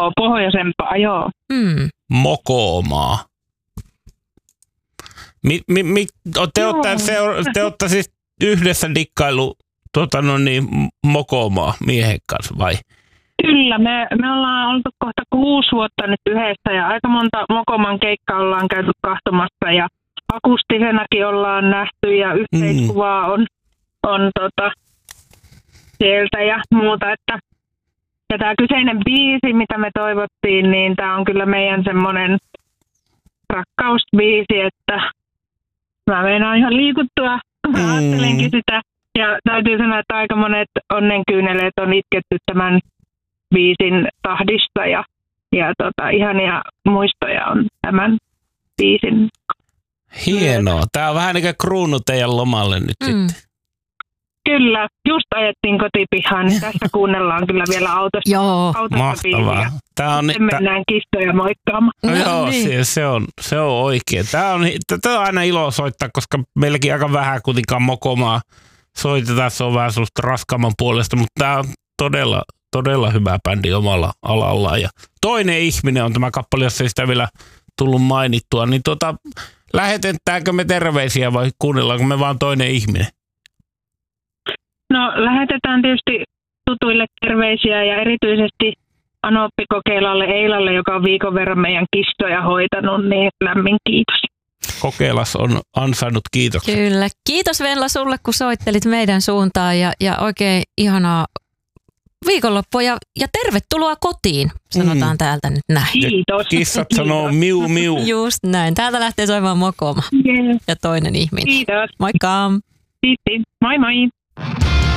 Joo, pohjoisempaa, joo. Mokoomaa. Te olette siis yhdessä dikkailu Mokoomaa miehen kanssa vai? Kyllä, me ollaan oltu kohta 6 vuotta nyt yhdessä ja aika monta Mokoman keikkaa ollaan käyty katsomassa ja akustisenakin ollaan nähty ja yhteiskuvaa on sieltä ja muuta. Että, ja tämä kyseinen biisi, mitä me toivottiin, niin tämä on kyllä meidän semmoinen rakkausbiisi, että mä meinaan ihan liikuttua, kun ajattelenkin sitä. Ja täytyy sanoa, että aika monet onnenkyyneleet on itketty tämän biisin tahdista ja ihania muistoja on tämän biisin. Hienoa. Tää on vähän niin kuin kruunu teidän lomalle nyt sitten. Kyllä, just ajettiin kotipihaan, niin tässä kuunnellaan kyllä vielä autosta mahtavaa. Sitten mennään kistoja moikkaamaan. Niin. Se on oikein. Tämä on aina ilo soittaa, koska meilläkin aika vähän kuitenkaan Mokomaa soitetaan. Se on vähän sellaista raskaamman puolesta, mutta tämä on todella hyvä bändi omalla alallaan. Ja toinen ihminen on tämä kappale, jos ei sitä vielä tullut mainittua. Niin lähetetäänkö me terveisiä vai kuunnellaanko me vaan toinen ihminen? No lähetetään tietysti tutuille terveisiä ja erityisesti Anoppi-Kokeilalle Eilalle, joka on viikon verran meidän kistoja hoitanut, niin lämmin kiitos. Kokeilas on ansainnut kiitokset. Kyllä. Kiitos Venla sulle, kun soittelit meidän suuntaan ja oikein ihanaa viikonloppua ja tervetuloa kotiin, sanotaan täältä nyt näin. Kiitos. Kissat sanoo miu miu. Just näin. Täältä lähtee soimaan Mokoma ja toinen ihminen. Kiitos. Moikka! Kiitos. Moi moi!